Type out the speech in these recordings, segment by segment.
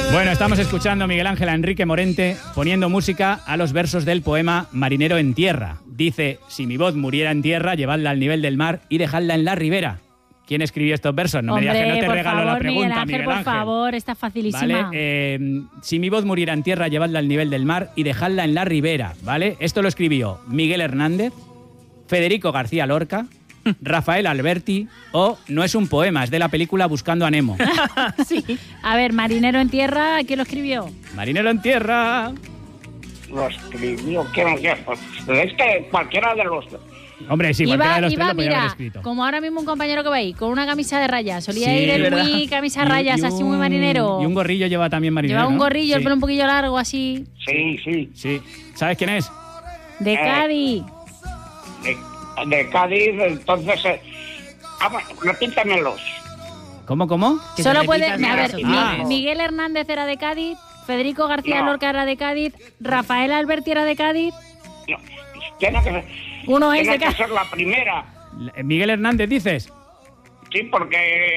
Bueno, estamos escuchando a Miguel Ángel a Enrique Morente poniendo música a los versos del poema Marinero en tierra. Dice: si mi voz muriera en tierra, llevadla al nivel del mar y dejadla en la ribera. ¿Quién escribió estos versos? No Hombre, me digas que no te regalo favor, la pregunta, Miguel Ángel. Por favor, está facilísima. Vale, si mi voz muriera en tierra, llevadla al nivel del mar y dejadla en la ribera, ¿vale? Esto lo escribió Miguel Hernández, Federico García Lorca, Rafael Alberti o no es un poema, es de la película Buscando a Nemo. Sí. A ver, Marinero en tierra, ¿quién lo escribió? Marinero en tierra. Lo escribió, es que cualquiera de los... Hombre, sí, cualquiera de los tres lo podía haber mira, escrito. como ahora mismo un compañero que va ahí, con una camisa de rayas. Solía Sí, ir el ¿verdad? muy camisa de rayas, así muy marinero. Y un gorrillo lleva también marinero. Lleva un ¿no? gorrillo, Sí. el pelo un poquillo largo, así. Sí. ¿Sabes quién es? De Cádiz. De Cádiz, entonces... bueno, repítamelos. ¿Cómo? Solo puede... repitas A ver, esos nombres. Miguel Hernández era de Cádiz, Federico García No. Lorca era de Cádiz, Rafael Alberti era de Cádiz. No, tiene que, Uno es tiene de que Cádiz. ser la primera. Miguel Hernández, dices. Sí, porque...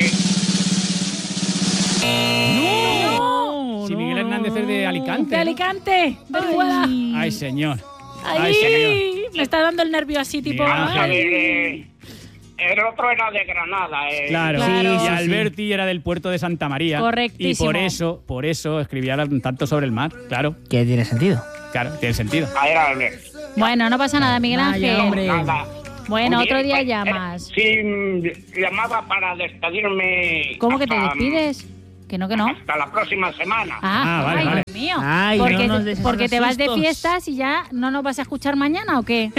¡No! Si Miguel Hernández es de Alicante. De ¿no? Alicante, de Riguada. Ay, señor. Ay, señor. me está dando el nervio así, tipo... Miguel Ángel. ay. El otro era de Granada. Claro, Claro. y Alberti era del puerto de Santa María. Correctísimo. Y por eso escribía tanto sobre el mar, claro. Que tiene sentido. Claro, tiene sentido. A ver, Albert. Bueno, no pasa nada, Miguel Vaya, Ángel. hombre. Nada. Bueno, Oye, otro día pues, llamas. Sí, llamaba para despedirme... ¿Cómo que te hasta- despides? Que no. Hasta la próxima semana. Ah, vale, ay, vale. Dios mío. Ay, porque no nos des porque esos te vas de sustos. fiestas y ya no nos vas a escuchar mañana, ¿o qué?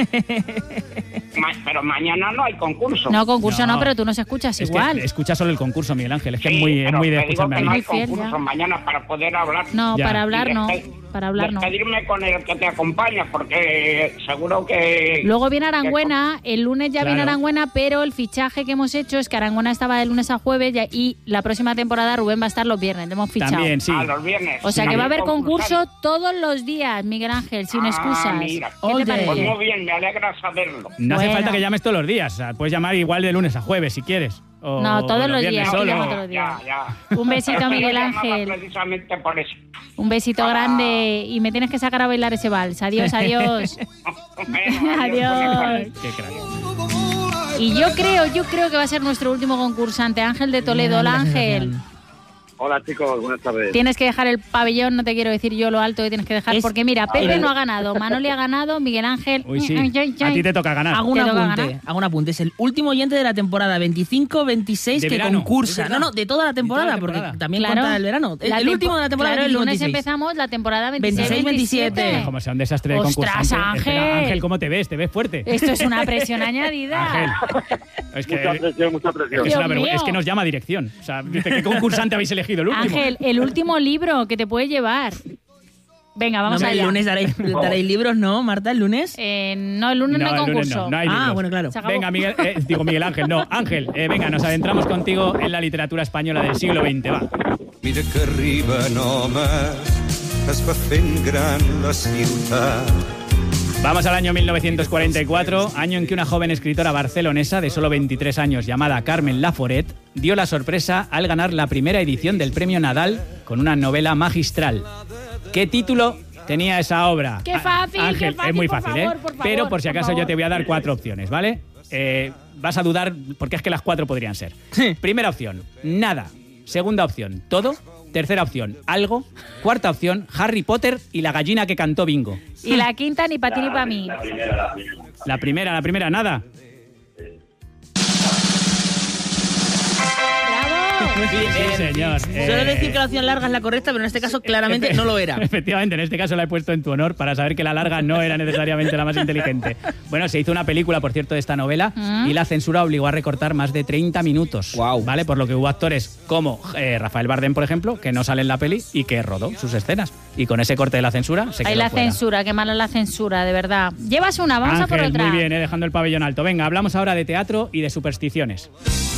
Pero mañana no hay concurso. No, concurso no, No. pero tú nos escuchas Es igual. que escucha solo el concurso, Miguel Ángel. Es que Sí, es muy pero de te digo escucharme a que mí. no hay Muy fiel, concurso ya. mañana para poder hablar. No, Ya. para hablar no. Y Para hablar no. despedirme con el que te acompaña, porque seguro que... Luego viene Arangüena, el lunes ya viene Claro. Arangüena, pero el fichaje que hemos hecho es que Arangüena estaba de lunes a jueves y la próxima temporada Rubén va a estar los viernes, le hemos fichado. También, sí. A los viernes. O sea que va a haber concurso concursante. todos los días, Miguel Ángel, sin excusas. Mira. ¿Qué All te day. Pues parece? muy bien, me alegra saberlo. No hace Bueno. falta que llames todos los días. O sea, puedes llamar igual de lunes a jueves si quieres. O No, todos los viernes días, solo. llama todos los días. Ya. Un besito, Pero Miguel yo llamaba Ángel. precisamente por eso. Un besito grande y me tienes que sacar a bailar ese vals. Adiós, adiós. Bueno, Adiós. Qué crack. Y yo creo que va a ser nuestro último concursante, Ángel de Toledo. Hola, Ángel. Hola chicos, buenas tardes. Tienes que dejar el pabellón, no te quiero decir yo lo alto que tienes que dejar, Es- porque mira, Pepe Pero- no ha ganado, Manoli ha ganado, Miguel Ángel... Uy, sí. ay, ay, ay. A ti te toca ganar. Hago un ¿Te toca apunte, ganar? hago un apunte. Es el último oyente de la temporada 25-26 De que verano, concursa. es verdad. No, de toda la temporada, temporada. porque también Claro. cuenta el verano. El último de la temporada Claro, el lunes 25-26. empezamos la temporada 26-27. 26-27. Como sea un desastre de Ostras, concursante. Ángel. Espera, Ángel, ¿cómo te ves? ¿Te ves fuerte? Esto es una presión añadida. Ángel. Es que, Mucha presión, mucha presión. es, una Dios mío. es que nos llama dirección. O sea, dice, ¿qué concursante habéis elegido? El último. Ángel, el último libro que te puede llevar. Venga, No, vamos hombre, allá. el lunes daréis libros, ¿no, Marta? ¿El lunes? No, el lunes no, hay el lunes concurso. no hay Ah, libros. bueno, claro. Se acabó. Venga, Miguel Ángel, no. Ángel, venga, nos adentramos contigo en la literatura española del siglo XX, va. Mira que arriben homes, es va fent gran la ciutat. Vamos al año 1944, año en que una joven escritora barcelonesa de solo 23 años llamada Carmen Laforet dio la sorpresa al ganar la primera edición del Premio Nadal con una novela magistral. ¿Qué título tenía esa obra? Qué fácil, Ángel, qué fácil, es muy por fácil, favor, ¿eh? por favor, Pero por si por acaso favor. yo te voy a dar 4 opciones, ¿vale? Vas a dudar porque es que las 4 podrían ser. Sí. Primera opción, nada. Segunda opción, todo. Tercera opción, algo. Cuarta opción, Harry Potter y la gallina que cantó Bingo. Y la quinta ni para ti ni para mí. La primera, nada. ¡Bravo! Sí, señor. Suelo decir que la opción larga es la correcta, pero en este caso claramente no lo era. Efectivamente, en este caso la he puesto en tu honor para saber que la larga no era necesariamente la más inteligente. Bueno, se hizo una película, por cierto, de esta novela y la censura obligó a recortar más de 30 minutos. Guau. ¿Vale? Por lo que hubo actores como Rafael Bardem, por ejemplo, que no sale en la peli y que rodó sus escenas. Y con ese corte de la censura se quedó Ahí la fuera. censura, qué mala la censura, de verdad. Llevas una, vamos a por Ángel, otra. muy bien, dejando el pabellón alto. Venga, hablamos ahora de teatro y de supersticiones.